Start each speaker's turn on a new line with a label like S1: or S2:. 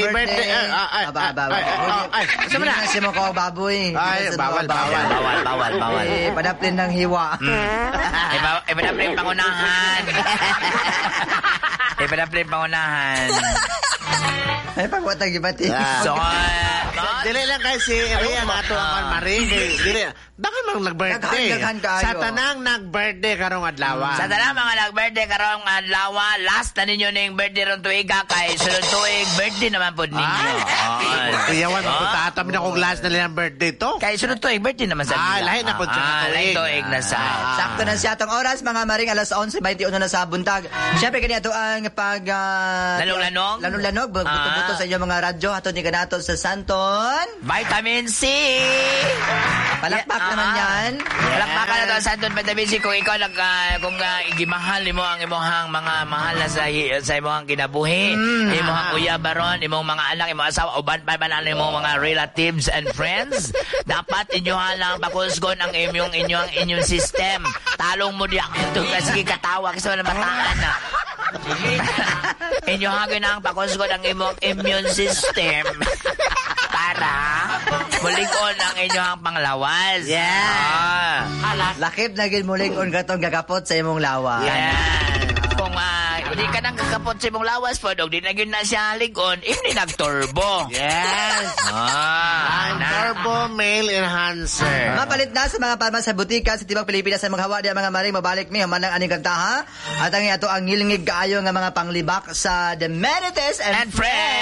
S1: birthday.
S2: Sama na siya mo ko baboy.
S1: Ay, bawal.
S2: Padaplin ng hiwa.
S3: Ipadaplin pangunahan. Ipadaplin pangunahan.
S2: Ay, pagwatang gibati.
S3: So,
S1: Dili lang kay si Rhea nga ito ang maring. Dili. Bakit mang nag-birthday?
S2: Daghan kaayo.
S1: Sa tanang nag-birthday karong adlaw.
S3: sa tanan mga nag-birthday karong adlaw, last na ninyo ning birthday ron tuiga kay sunod tuig birthday naman po ninyo.
S1: Iyawan mo po tatam na kung last na nilang birthday to.
S3: Kay sunod tuig birthday naman sa nila.
S1: Lahi na po siya na tuig.
S3: Lahi tuig na sa.
S2: Sakto na siya atong oras mga maring alas 11:21 na sa buntag. Syempre kani ato ang pag
S3: Lanong-lanog?
S2: Lanong-lanog buto-buto sa inyong mga radyo ato ni kanato sa Santon.
S3: Vitamin C.
S2: Palakpak naman yan.
S3: Palakpakan na to sa Santon Vitamin C kung ikaw kung igimahal mo ang imong mga mahal na sa imong kinabuhi, imong kuya baron, imong mga anak, imong asawa, uban pa man imong mga relatives and friends, dapat inyohan lang pakusgon ang inyong system. Talong mo diya ito kasi katawa kasi wala mataan na. Inyohan ang pakusgon ang imong immune system para mulig-on ang inyong panglawas.
S2: Yeah. Lakip na gid muling on katong gagapot sa imong lawa.
S3: Yan. Kung hindi ka nang kakapot sa imong lawas po, di na yun na siya ligon, hindi nag-turbo.
S1: Yes. Ang Turbo Male Enhancer.
S2: Mapalit na sa mga palma sa butika sa Tibok Pilipinas sa mga hawa di mga maring mabalik mi human ang aning kantaha at ang ato ang ngilingig kaayo nga mga panglibak sa The Merites and
S3: And friends.